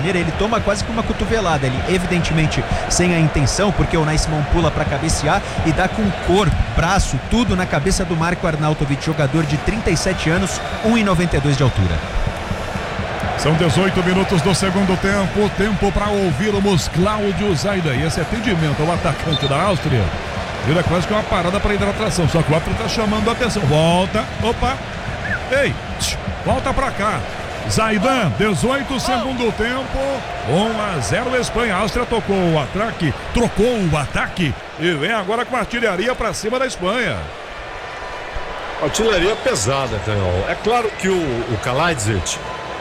primeira, ele toma quase que uma cotovelada. Ele, evidentemente, sem a intenção, porque o Nai Simão pula para cabecear e dá com corpo, braço, tudo na cabeça do Marco Arnautovic, jogador de 37 anos, 1,92 de altura. São 18 minutos do segundo tempo, tempo para ouvirmos Cláudio Zaidan. E esse atendimento ao atacante da Áustria vira quase que uma parada para hidratação, só que o árbitro está chamando a atenção. Volta, opa, ei, volta para cá. Zaidan, 18 segundo tempo, 1-0 Espanha. A Áustria trocou o ataque e vem agora com a artilharia para cima da Espanha. Artilharia pesada, Canhão. É claro que o Kalajic,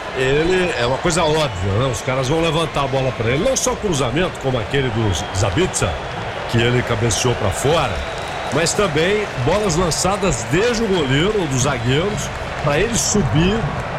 ele é uma coisa óbvia, né? Os caras vão levantar a bola para ele, não só cruzamento como aquele do Zabitsa, que ele cabeceou para fora, mas também bolas lançadas desde o goleiro ou dos zagueiros para ele subir,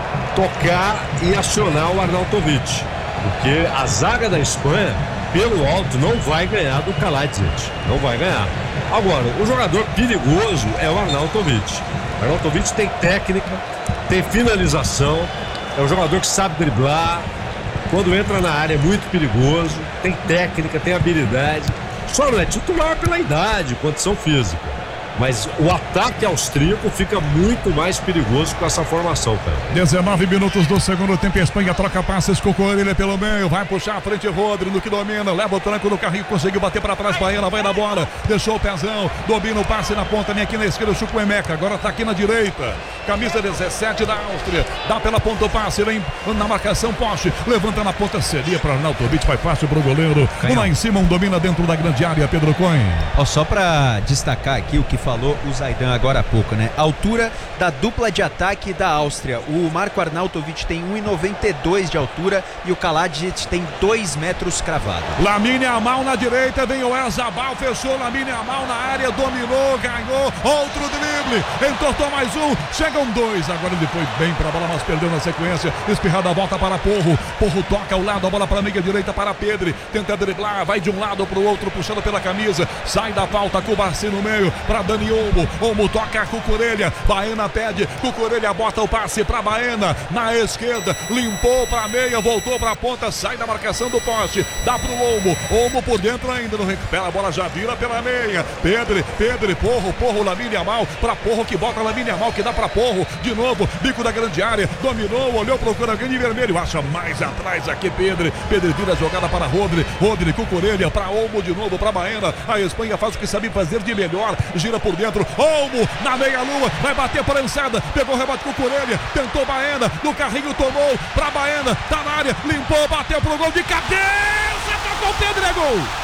tocar e acionar o Arnautovic, porque a zaga da Espanha pelo alto não vai ganhar do Kalajic, não vai ganhar. Agora, o jogador perigoso é o Arnautovic. O Arnautovic tem técnica, tem finalização, é um jogador que sabe driblar, quando entra na área é muito perigoso, tem técnica, tem habilidade, só não é titular pela idade, condição física. Mas o ataque austríaco fica muito mais perigoso com essa formação, cara. 19 minutos do segundo tempo, a Espanha troca passes com o Corelha pelo meio, vai puxar a frente Rodri no que domina, leva o tranco no carrinho, conseguiu bater para trás, Baena vai na bola, deixou o pezão, domina o passe na ponta, vem aqui na esquerda o Chukwuemeka, agora tá aqui na direita, camisa 17 da Áustria, dá pela ponta o passe, vem na marcação, poste, levanta na ponta, seria para Arnautovic, vai fácil pro goleiro, lá em cima, domina dentro da grande área, Pedro Cohen. Só para destacar aqui o que falou o Zaidan agora há pouco, né? Altura da dupla de ataque da Áustria. O Marco Arnautovic tem 1,92 de altura e o Kalajic tem 2 metros cravado. Lamine Yamal na direita, vem o Oyarzabal, fechou Lamine Yamal na área, dominou, ganhou, outro drible, entortou mais um, chegam 2, agora ele foi bem para a bola, mas perdeu na sequência, espirrada a volta para Porro toca ao lado, a bola para a meia direita para Pedri, tenta driblar, vai de um lado para o outro, puxando pela camisa, sai da falta, Cubarci no meio, para Dani Olmo toca Cucurella, Baena pede, Cucurella bota o passe para Baena, na esquerda, limpou para meia, voltou para a ponta, sai da marcação do poste, dá pro Olmo por dentro ainda, não recupera, a bola já vira pela meia, Pedri, Porro, Lamine Yamal, para Porro que bota Lamine Yamal, que dá para Porro, de novo, bico da grande área, dominou, olhou, procura alguém de vermelho, acha mais atrás aqui Pedri vira a jogada para Rodri, Cucurella, para Olmo de novo, para Baena, a Espanha faz o que sabe fazer de melhor, gira por dentro, Olmo na meia-lua, vai bater prensada, pegou o rebate com o Corelha, tentou Baena, no carrinho tomou, pra Baena, tá na área, limpou, bateu pro gol de cabeça, tocou o Pedro, é gol!